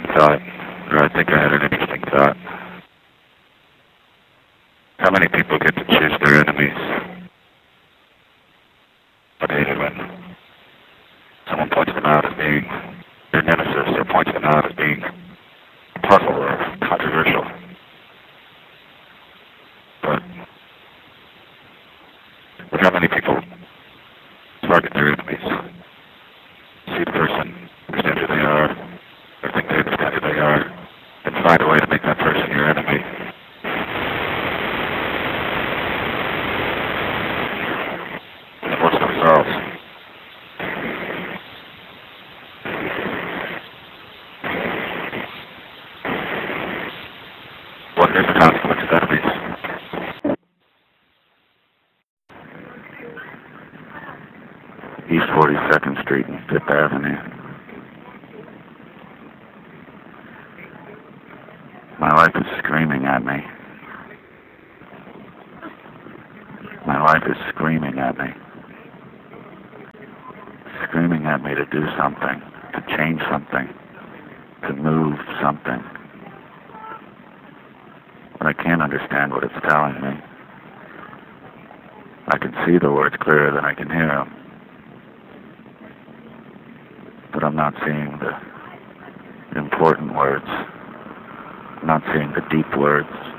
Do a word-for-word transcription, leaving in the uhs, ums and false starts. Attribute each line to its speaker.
Speaker 1: thought, or I think I had an interesting thought. How many people get to choose their enemies? But hate it when someone points them out as being their nemesis, or points them out as being a puzzle or controversial. But, but how many people target their enemies? See the person, understand who they are, or think they understand who they are, and find a way to make that person your enemy. And what's the result? What is the consequence of enemies? East forty-second Street and Fifth Avenue. My life is screaming at me. My life is screaming at me. Screaming at me to do something, to change something, to move something. But I can't understand what it's telling me. I can see the words clearer than I can hear them. But I'm not seeing the important words. I'm not seeing the deep words.